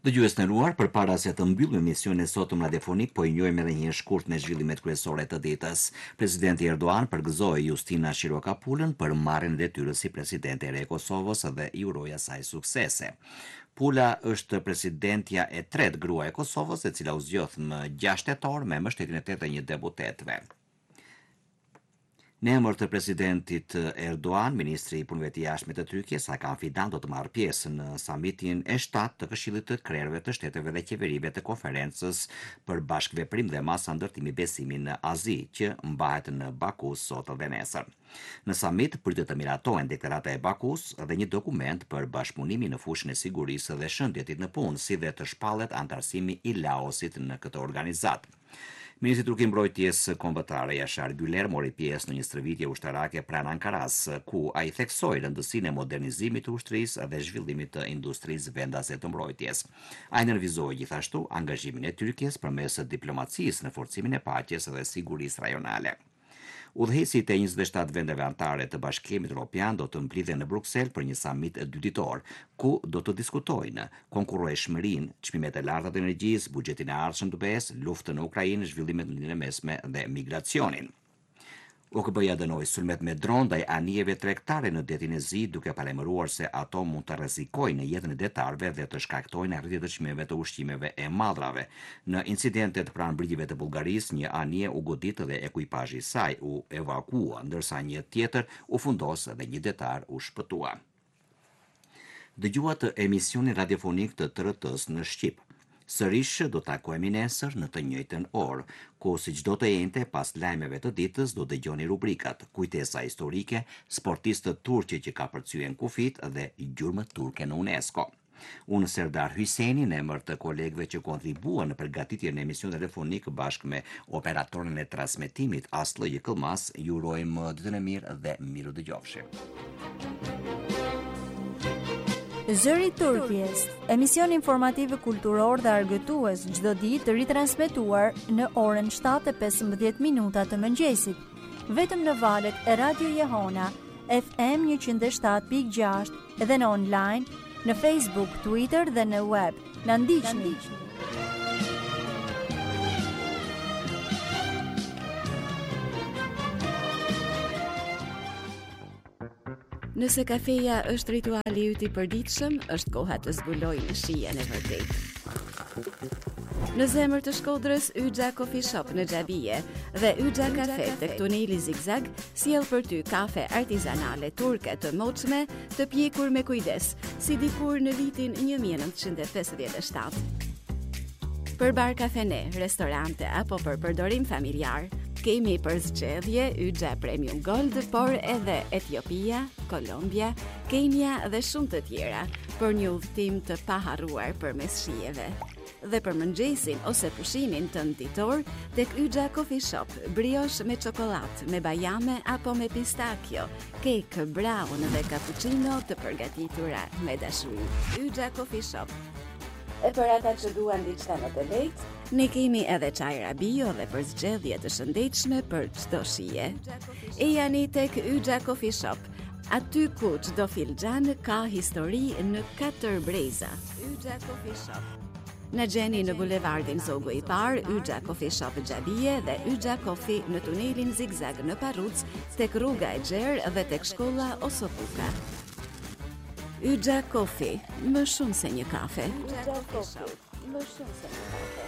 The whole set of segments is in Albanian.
Dëgjues nderuar, përpara se të mbyllim emisionin e sotëm radiofonik, po i njohim edhe një shkurt me zhvillimet kryesore të ditës. Presidenti Erdogan përgëzoi Justina Shirokapulën për marrjen e detyrës si presidente e re e Kosovës dhe i uroi asaj suksese. Pula është presidentja e tretë gruaja e Kosovës, e cila u zgjodh më 6 tetor me mbështetjen e 81 deputetëve. Në emër të presidentit Erdogan, ministri i punëve të jashtme të Tyrkisë Hakan Fidan do të marrë pjesë në samitin e 7 të Këshillit të Krerëve të Shteteve dhe Qeverive të Konferencës për Bashkëveprim dhe Masa Ndërtimi Besimi në Azi, që mbahet në Baku sot dhe nesër. Në samit pritet të miratohen deklarata e Bakus dhe një dokument për bashkëpunimin në fushën e sigurisë dhe shëndetit në punë, si dhe të shpallet antarësimi i Laosit në këtë organizat. Ministri Turki Mbrojtjes Kombëtare Yashar Güler mori pjesë në një stërvitje ushtarake pranë Ankaras, ku ai theksoi rëndësinë e modernizimit të ushtrisë dhe zhvillimit të industrisë vendase të mbrojtjes. Ai nervizoi gjithashtu angazhimin e Tyrkisë përmes diplomacisë në forcimin e paqes dhe sigurisë rajonale. Udhëheqësit e 27 vendeve anëtare të Bashkimit Evropian do të mblidhen në Bruksel për një samit dyditor, ku do të diskutojnë konkurrueshmërinë, çmimet e larta të energjisë, buxhetin e ardhshëm të BE-s, luftën në Ukrainë, zhvillimet në linjën e mesme dhe migracionin. OKB-ja dënoi sulmet me dron ndaj anijeve tregtare në detin e Zi, duke paremëruar se ato mund të rrezikojnë jetën e detarëve dhe të shkaktojnë arritje të çmimeve të ushqimeve e madrave. Në incidentet pranë brigjeve të Bullgarisë, një anije u godit dhe ekuipazhi i saj u evakua, ndërsa një tjetër u fundos dhe një detar u shpëtua. Dëgjuat emisionin radiofonik të TRT-s në Shqip. Sërish do takohemi nesër në të njëjtën orë, ku si çdo të jente pas lajmeve të ditës do dëgjoni rubrikat Kujtesa historike, sportistët turqe që ka përcyen kufit dhe gjurmët turke në UNESCO. Unë Serdar Hyseni, në emër të kolegëve që kontribuan në përgatitjen e emisionit telefonik bashkë me operatorën e transmetimit Aslı Yıkılmaz, ju urojmë ditën e mirë dhe miru dëgjofshi. Zëri i Turqisë, emision informativ kulturor dhe argëtues çdo ditë ritransmetuar në orën 7:15 të mëngjesit, vetëm në valët e Radio Jehona, FM 107.6 dhe në online, në Facebook, Twitter dhe në web. Na ndiqni. Nëse kafeja është rituali yt i përditshëm, është koha të zbulojmë shijen e vërtetë. Në zemër të Shkodrës, Yxha Coffee Shop në Xhabije dhe Yxha Cafe tek tuneli Zigzag sjell për ty kafe artizanale turke të moçme, të pjekur me kujdes, si dikur në vitin 1957. Për bar kafene, restorante apo për përdorim familjar, kemi për zgjedhje Yxha Premium Gold, por edhe Etiopia, Kolombia, Kenia dhe shumë të tjera për një udhëtim të paharruar përmes shijeve. Dhe për mëngjesin ose pushimin tënd ditor, tek Yxha Coffee Shop, brioche me çokollatë, me bajame apo me pistachio, kek, brown dhe cappuccino të përgatitura me dashuri. Yxha Coffee Shop. E për ata që duan diçka më të lehtë, ne kemi edhe çajra bio dhe për zgjedhje të shëndetshme për çdo shije. E jani tek Yxha Coffee Shop, aty ku çdo filxhan ka histori në 4 breza. Yxha Coffee Shop. Në gjeni në bulevardin Zogu i Parë, Yxha Coffee Shop Xhabije dhe Yxha Coffee në tunelin Zigzag në Parruc, tek rruga e Gjerë dhe tek shkolla Osopuka. Yxha Coffee, më shumë se një kafe. Yxha Coffee, më shumë se një kafe.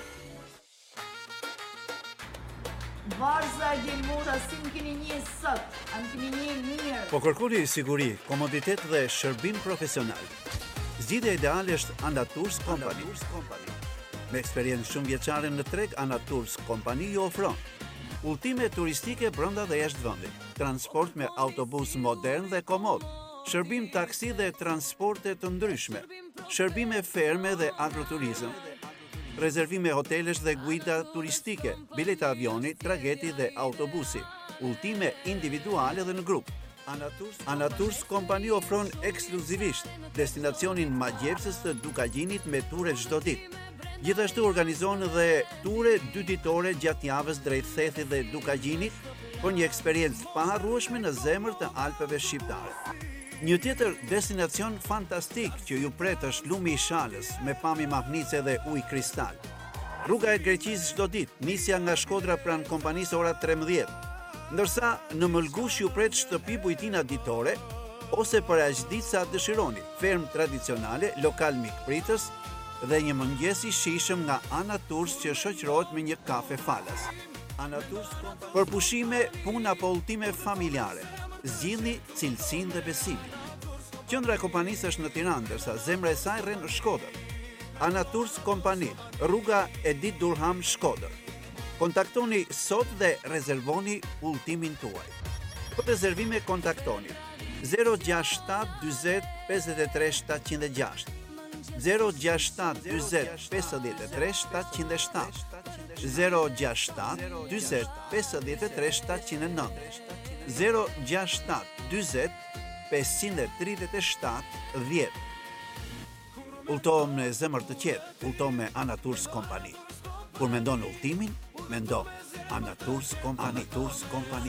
Varza Gjelmura, si më keni një sot, a më keni një mirë. Po kërkoni siguri, komoditet dhe shërbim profesional. Zgjidhja ideale është Anatours Company. Me eksperiencë shumë vjeçare në treg, Anatours Company ju ofron udhëtime turistike brenda dhe jashtë vendit, transport me autobus modern dhe komod, shërbim taksi dhe transporte të ndryshme, shërbime ferme dhe agroturizëm, rezervime hotelesh dhe guida turistike, bileta avioni, trageti dhe autobusi, udhëtime individuale dhe në grup. Anatours Company ofron ekskluzivisht destinacionin magjepsës të Dukagjinit me ture çdo ditë. Gjithashtu organizon dhe ture 2 ditore gjatë javës drejt Thethit dhe Dukagjinit për një eksperiencë paharrueshme në zemër të Alpeve shqiptare. Një tjetër destinacion fantastik që ju pret është Lumi i Shalës me pamje magnice dhe ujë kristal. Rruga e Greqisë çdo ditë, nisja nga Shkodra pranë kompanisë ora 13, ndërsa në Mëlgush ju pret shtëpi bujtina ditore ose për aq ditë sa dëshironi, ferm tradicionale, lokal mikpritës dhe një mëngjes i shijshëm nga Ana Tours që shoqërohet me një kafe falas. Ana Tours për pushime, punë apo udhëtime familjare. Zgjidhni cilësinë dhe besimin. Qendra e kompanisë është në Tiranë, ndërsa zemra e saj rren në Shkodër. Ana Tours Kompani, rruga Edith Durham, Shkodër. Kontaktoni sot dhe rezervoni udhëtimin tuaj. Për rezervime kontaktoni 067 40 53 706, 067 40 53 707, 067 40 53 709, 067 40 537 10. Udhtohem në zemër të qetë, udhtohem me Ana Tours Kompani. Kur mendon udhtimin, mendo Ana Tours Kompani.